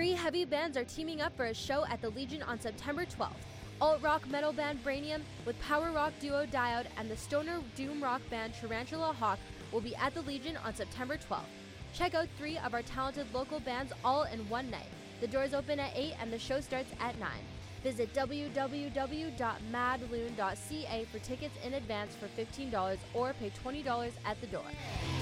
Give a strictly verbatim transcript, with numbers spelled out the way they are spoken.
Three heavy bands are teaming up for a show at the Legion on September twelfth. Alt-rock metal band Brainium with power rock duo Diode and the stoner doom rock band Tarantula Hawk will be at the Legion on September twelfth. Check out three of our talented local bands all in one night. The doors open at eight and the show starts at nine. Visit w w w dot madloon dot c a for tickets in advance for fifteen dollars or pay twenty dollars at the door.